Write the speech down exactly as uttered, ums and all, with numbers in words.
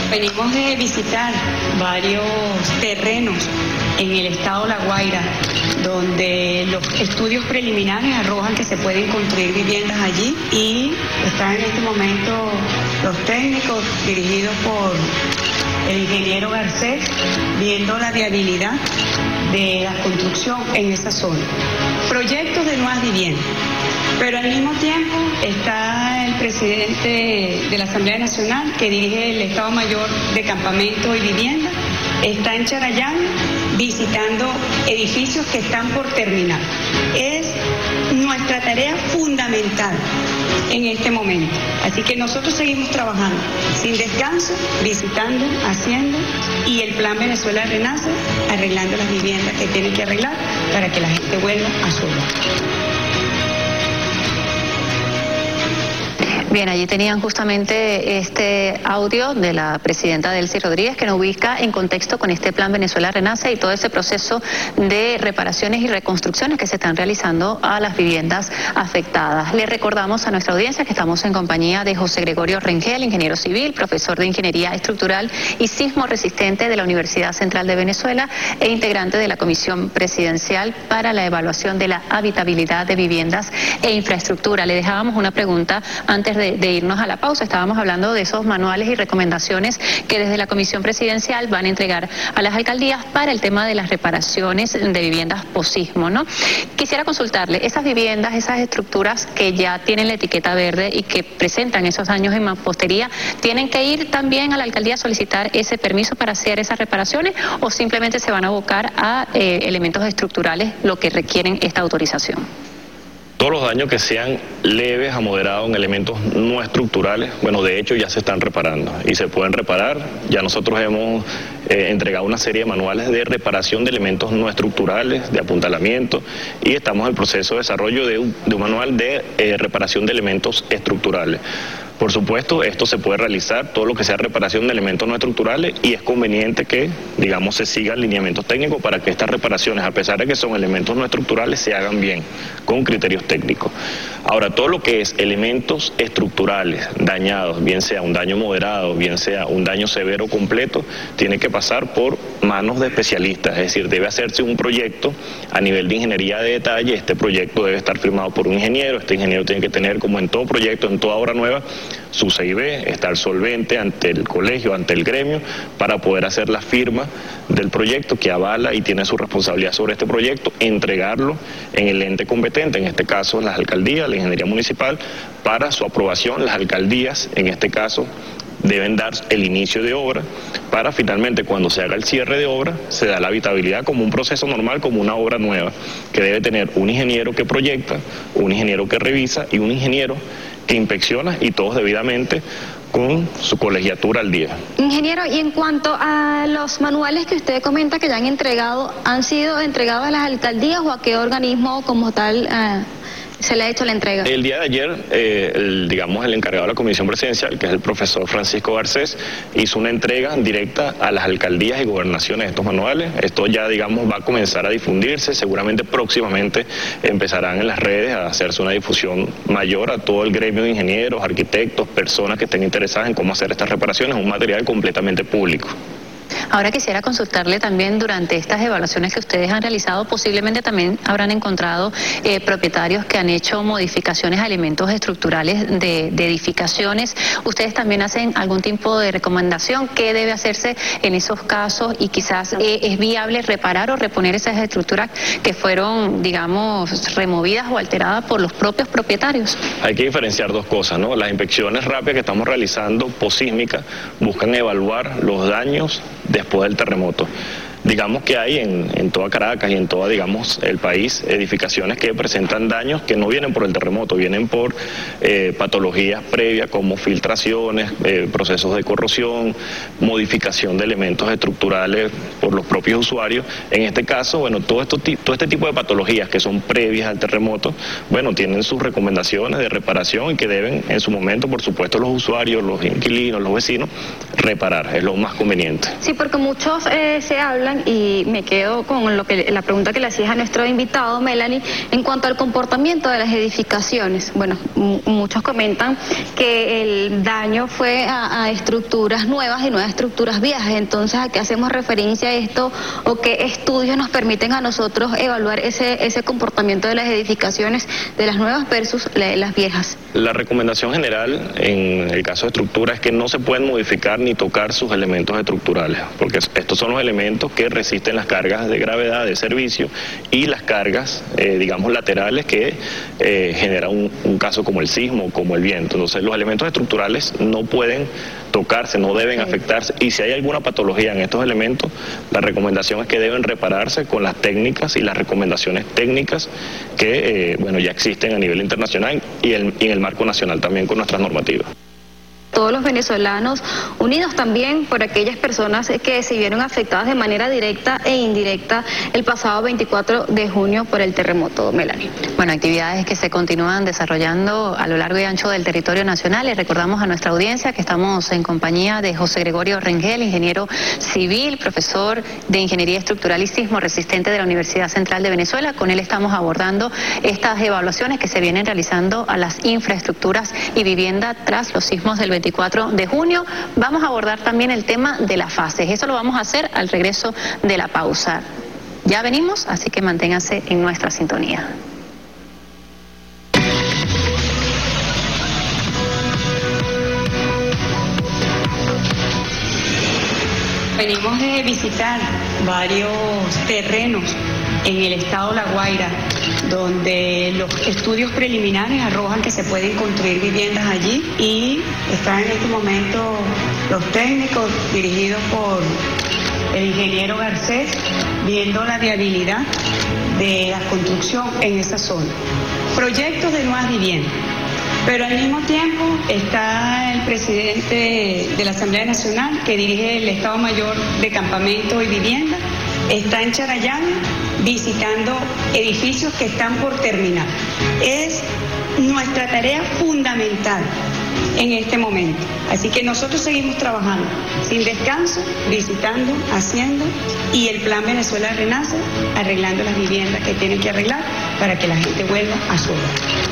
Venimos de visitar varios terrenos en el estado La Guaira, donde los estudios preliminares arrojan que se pueden construir viviendas allí, y están en este momento los técnicos dirigidos por el ingeniero Garcés viendo la viabilidad de la construcción en esa zona. Proyectos de nuevas viviendas, pero al mismo tiempo está el presidente de la Asamblea Nacional, que dirige el Estado Mayor de Campamento y Vivienda, está en Charallán visitando edificios que están por terminar. Es nuestra tarea fundamental en este momento. Así que nosotros seguimos trabajando sin descanso, visitando, haciendo, y el Plan Venezuela Renace, arreglando las viviendas que tienen que arreglar para que la gente vuelva a su hogar. Bien, allí tenían justamente este audio de la presidenta Delcy Rodríguez, que nos ubica en contexto con este Plan Venezuela Renace y todo ese proceso de reparaciones y reconstrucciones que se están realizando a las viviendas afectadas. Le recordamos a nuestra audiencia que estamos en compañía de José Gregorio Rengel, ingeniero civil, profesor de Ingeniería Estructural y Sismo Resistente de la Universidad Central de Venezuela e integrante de la Comisión Presidencial para la Evaluación de la Habitabilidad de Viviendas e Infraestructura. Le dejábamos una pregunta antes De, de irnos a la pausa. Estábamos hablando de esos manuales y recomendaciones que desde la Comisión Presidencial van a entregar a las alcaldías para el tema de las reparaciones de viviendas posismo, ¿no? Quisiera consultarle, esas viviendas, esas estructuras que ya tienen la etiqueta verde y que presentan esos daños en mampostería, ¿tienen que ir también a la alcaldía a solicitar ese permiso para hacer esas reparaciones o simplemente se van a abocar a eh, elementos estructurales lo que requieren esta autorización? Todos los daños que sean leves a moderados en elementos no estructurales, bueno, de hecho ya se están reparando y se pueden reparar. Ya nosotros hemos eh, entregado una serie de manuales de reparación de elementos no estructurales, de apuntalamiento, y estamos en el proceso de desarrollo de un, de un manual de eh, reparación de elementos estructurales. Por supuesto, esto se puede realizar, todo lo que sea reparación de elementos no estructurales, y es conveniente que, digamos, se sigan lineamientos técnicos para que estas reparaciones, a pesar de que son elementos no estructurales, se hagan bien, con criterios técnicos. Ahora, todo lo que es elementos estructurales dañados, bien sea un daño moderado, bien sea un daño severo completo, tiene que pasar por manos de especialistas, es decir, debe hacerse un proyecto a nivel de ingeniería de detalle. Este proyecto debe estar firmado por un ingeniero, este ingeniero tiene que tener, como en todo proyecto, en toda obra nueva, su C I B, estar solvente ante el colegio, ante el gremio, para poder hacer la firma del proyecto que avala y tiene su responsabilidad sobre este proyecto, entregarlo en el ente competente, en este caso las alcaldías, la ingeniería municipal, para su aprobación. Las alcaldías, en este caso, deben dar el inicio de obra para finalmente, cuando se haga el cierre de obra, se da la habitabilidad como un proceso normal, como una obra nueva, que debe tener un ingeniero que proyecta, un ingeniero que revisa y un ingeniero que inspecciona, y todos debidamente con su colegiatura al día. Ingeniero, y en cuanto a los manuales que usted comenta que ya han entregado, ¿han sido entregados a las alcaldías o a qué organismo como tal eh, se le ha hecho la entrega? El día de ayer, eh, el, digamos, el encargado de la Comisión Presidencial, que es el profesor Francisco Garcés, hizo una entrega directa a las alcaldías y gobernaciones de estos manuales. Esto ya, digamos, va a comenzar a difundirse. Seguramente próximamente empezarán en las redes a hacerse una difusión mayor a todo el gremio de ingenieros, arquitectos, personas que estén interesadas en cómo hacer estas reparaciones, un material completamente público. Ahora quisiera consultarle también, durante estas evaluaciones que ustedes han realizado, posiblemente también habrán encontrado eh, propietarios que han hecho modificaciones a elementos estructurales de, de edificaciones. ¿Ustedes también hacen algún tipo de recomendación? ¿Qué debe hacerse en esos casos? Y quizás eh, es viable reparar o reponer esas estructuras que fueron, digamos, removidas o alteradas por los propios propietarios. Hay que diferenciar dos cosas, ¿no? Las inspecciones rápidas que estamos realizando, posísmicas, buscan evaluar los daños después del terremoto. Digamos que hay en, en toda Caracas y en toda, digamos, el país, edificaciones que presentan daños que no vienen por el terremoto, vienen por eh, patologías previas como filtraciones, eh, procesos de corrosión, modificación de elementos estructurales por los propios usuarios. En este caso, bueno, todo, esto, todo este tipo de patologías que son previas al terremoto, bueno, tienen sus recomendaciones de reparación y que deben, en su momento, por supuesto, los usuarios, los inquilinos, los vecinos, reparar, es lo más conveniente. Sí, porque muchos eh, se hablan comentan, y me quedo con lo que la pregunta que le hacías a nuestro invitado, Melanie, en cuanto al comportamiento de las edificaciones. Bueno, muchos comentan que el daño fue a, a estructuras nuevas y no a estructuras viejas. Entonces, ¿a qué hacemos referencia a esto o qué estudios nos permiten a nosotros evaluar ese, ese comportamiento de las edificaciones de las nuevas versus la, las viejas? La recomendación general en el caso de estructuras es que no se pueden modificar ni tocar sus elementos estructurales, porque estos son los elementos que resisten las cargas de gravedad del servicio y las cargas, eh, digamos, laterales que eh, generan un, un caso como el sismo, como el viento. Entonces, los elementos estructurales no pueden tocarse, no deben afectarse, y si hay alguna patología en estos elementos, la recomendación es que deben repararse con las técnicas y las recomendaciones técnicas que, eh, bueno, ya existen a nivel internacional y, el, y en el marco nacional también con nuestras normativas. Todos los venezolanos unidos también por aquellas personas que se vieron afectadas de manera directa e indirecta el pasado veinticuatro de junio por el terremoto. Melanie. Bueno, actividades que se continúan desarrollando a lo largo y ancho del territorio nacional. Y recordamos a nuestra audiencia que estamos en compañía de José Gregorio Rengel, ingeniero civil, profesor de Ingeniería Estructural y Sismo Resistente de la Universidad Central de Venezuela. Con él estamos abordando estas evaluaciones que se vienen realizando a las infraestructuras y vivienda tras los sismos del veinticuatro de junio. Vamos a abordar también el tema de las fases. Eso lo vamos a hacer al regreso de la pausa. Ya venimos, así que manténgase en nuestra sintonía. Venimos de visitar varios terrenos en el estado La Guaira, donde los estudios preliminares arrojan que se pueden construir viviendas allí, y están en este momento los técnicos dirigidos por el ingeniero Garcés viendo la viabilidad de la construcción en esa zona. Proyectos de nuevas viviendas. Pero al mismo tiempo está el presidente de la Asamblea Nacional, que dirige el Estado Mayor de Campamento y Vivienda, está en Charallave visitando edificios que están por terminar. Es nuestra tarea fundamental en este momento. Así que nosotros seguimos trabajando sin descanso, visitando, haciendo, y el Plan Venezuela Renace, arreglando las viviendas que tienen que arreglar para que la gente vuelva a su hogar.